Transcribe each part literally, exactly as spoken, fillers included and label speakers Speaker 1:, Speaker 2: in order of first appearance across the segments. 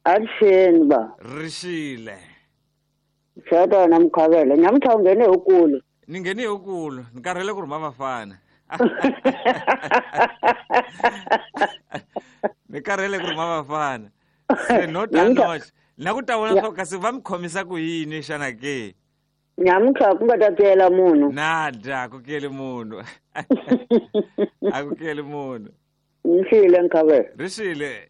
Speaker 1: Akusheni ba.
Speaker 2: Rishile.
Speaker 1: Shada namkhavela. Nyamuthi ungene ukulu.
Speaker 2: Ningene ukulu, nikarhele ku rhuma vafana. Nikarhele ku rhuma vafana. Se no tanoch. Na ku ta vona swa kasi va mi khomisa ku yini xana ke?
Speaker 1: Nyamuthi ku nga ta tela munhu.
Speaker 2: Nada, ku kele munhu. A ku kele munhu.
Speaker 1: Nishile nkhavela.
Speaker 2: Rishile.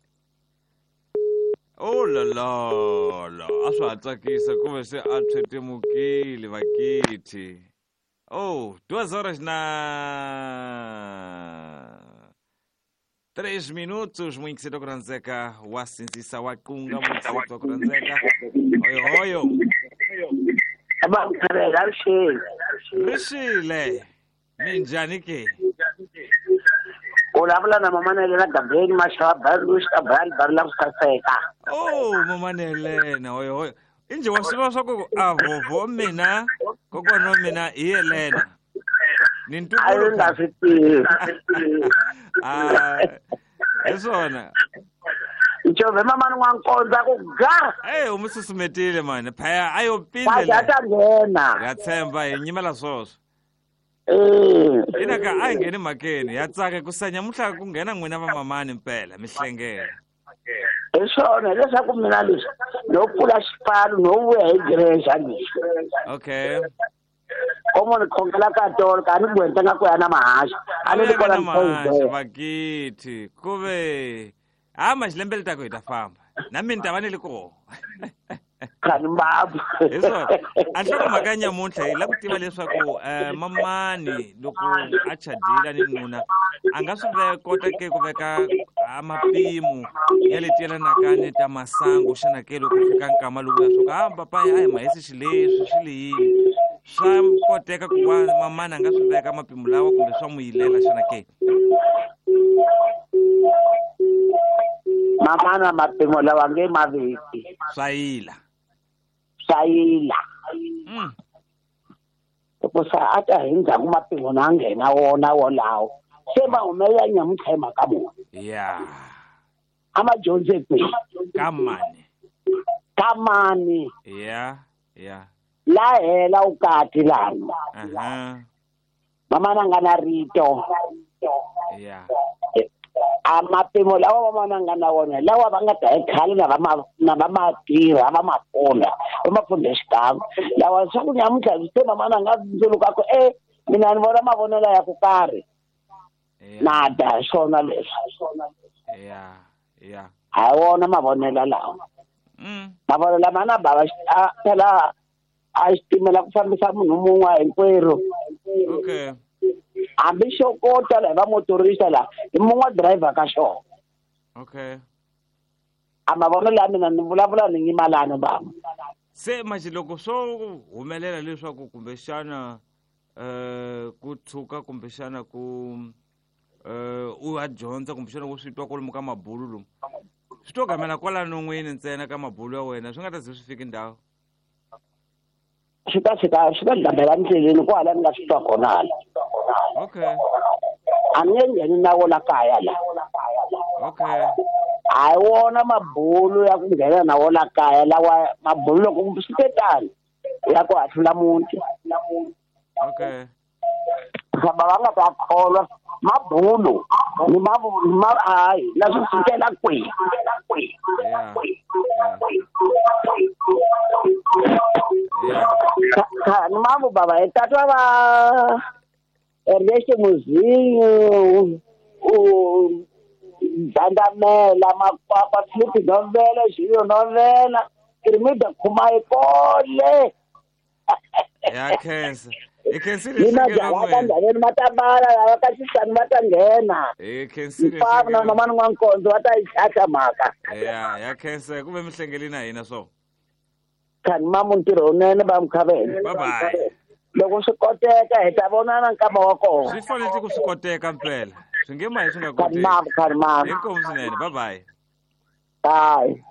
Speaker 2: Oh la la la, a swa tsakisa ku ve se a tshwetemukile vakithi. Oh, duas horas na três minutos, muito cedo kuranzeka wasinzisa waqunga muito cedo kuranzeka. Oyo oyo.
Speaker 1: Aba nkhavela Rishile.
Speaker 2: Rishile. Minjani ke?
Speaker 1: Ulavula na mama Nelena Gabriel Mashaba Lushka Bal Barla Saseka.
Speaker 2: Oh, mama Nelena, oyo oyo. Inje wasiba sako avovo mina, koko no mina Helena. Nintu
Speaker 1: Ayo ngafiti.
Speaker 2: Ah, esona.
Speaker 1: Ichove mama nwankonza kuga.
Speaker 2: Eh, umususumetile man. Phaya ayopindela.
Speaker 1: Bathatha ngena.
Speaker 2: Ngiyatsemba inyimela soso.
Speaker 1: Eh.
Speaker 2: Ina ka ayingena emakeni, yatsaka kusanya muhla kungena n'wina va mamani impela mihlengela.
Speaker 1: Esona leswaku mina leswi no pfula xipano no vuya hi gereja leswi.
Speaker 2: Okay.
Speaker 1: Komo ni khongela ka tolo ka ni gwenta nga ku ya na mahasha. A ni kona
Speaker 2: mahasha vakithi. Kuve ha maxilembe litako hi ta famba. Na mina ta va ni le koho.
Speaker 1: Khani mbabu.
Speaker 2: Eso a hloko mhaka nyamuntlha hi la ku tiva leswaku eh mamani loko a chadila ni nuna a nga swi ve kota ke ku veka amapimu ya leti yelanaka ni ta masangu xana ke loko fika nkama lowu ya swo ha papa a hi mahisi xileswi swi leyini swa koteka ku va mamani a nga swi veka mapimu lawa kumbe swa mu yilela xana ke?
Speaker 1: Mamana mapimu lawa nge maviki.
Speaker 2: Swa yila.
Speaker 1: Sayila.
Speaker 2: Mm.
Speaker 1: Kusa ata hinza kumapimu na ngena wona wolawo. Sema umeya nyamthema kamu.
Speaker 2: Yeah.
Speaker 1: Ama Jones kwe.
Speaker 2: Kamani.
Speaker 1: Kamani.
Speaker 2: Yeah, yeah.
Speaker 1: La hela ukati lana.
Speaker 2: Aha.
Speaker 1: Mama nangana rito.
Speaker 2: Yeah.
Speaker 1: Amapimu lawa mama nangana wona lawa bangata ekhali na bama na bama tira bama ponda. Bamafunda xikamu lawa swa ku nyamutlha se mama na nga ndzuluka ku eh mina ni vona mavonelo ya ku karhi nada swona leswi
Speaker 2: yeah yeah
Speaker 1: a wona mavonelo lawa
Speaker 2: mm
Speaker 1: mavonelo mana bava a phela a xitimela ku fambisa munhu mun'we hinkwerhu.
Speaker 2: Okay.
Speaker 1: Hambi xo kota la va motorista la i mun'we driver ka xona.
Speaker 2: Okay.
Speaker 1: A mavonelo ya mina ni vulavula ni nyimalani bava.
Speaker 2: Se manje loko swo humelela leswaku kumbexana eh ku tshuka kumbexana ku eh u ya dyondza kumbexana ku swi twa kwalomu ka mabulu lomu swi to gamela kwalano n'wini ntsena ka mabulu ya wena swi nga ta ze swi fika ndhawu?
Speaker 1: Swi ta fika swi ta gambela ndleleni ku hala ni nga swi twa kona hala.
Speaker 2: Okay.
Speaker 1: A ni nge ngheni na wona kaya la.
Speaker 2: Okay.
Speaker 1: A wona mabulu ya ku nghena na wona kaya lawa mabulu loko swi tetani ya ku hahlula muti.
Speaker 2: Okay.
Speaker 1: Saba va nga ta kholwa mabulu ni mabulu ma hayi na swi sukela kwihi.
Speaker 2: Yeah. Yeah.
Speaker 1: Ka ni mamu baba etatwa va erleshe muzinho o dandamela makwapa futhi novela xiyo novela irimida khuma ikole.
Speaker 2: Ya khensa ikhensile
Speaker 1: Mina
Speaker 2: sikela
Speaker 1: ngiyaka ndaleni matabala lava ka xisani va ta nghena.
Speaker 2: ikhensile
Speaker 1: Mfana na mama n'wankonzo va ta yi hlahla mhaka.
Speaker 2: ya ya khensa ku ve mihlengeli na hina so
Speaker 1: Khani mamu ntirho wunene va Mkhavela.
Speaker 2: bye bye.
Speaker 1: Loko swi koteka hi ta vonana nkama wa kona.
Speaker 2: Swi fanele ku swi koteka mpela swi nge mahi swi nga
Speaker 1: Khani
Speaker 2: koteki.
Speaker 1: mamu khani mamu.
Speaker 2: Inkomu swinene bye bye.
Speaker 1: Bye.